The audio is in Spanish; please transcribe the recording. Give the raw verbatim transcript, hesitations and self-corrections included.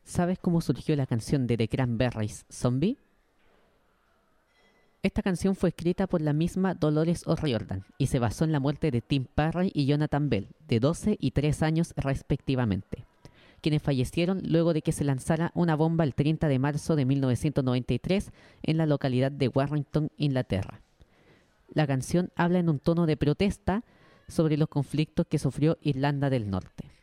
¿Sabes cómo surgió la canción de The Cranberries, Zombie? Esta canción fue escrita por la misma Dolores O'Riordan y se basó en la muerte de Tim Perry y Jonathan Bell, de doce y tres años respectivamente, quienes fallecieron luego de que se lanzara una bomba el treinta de marzo de mil novecientos noventa y tres en la localidad de Warrington, Inglaterra. La canción habla en un tono de protesta sobre los conflictos que sufrió Irlanda del Norte.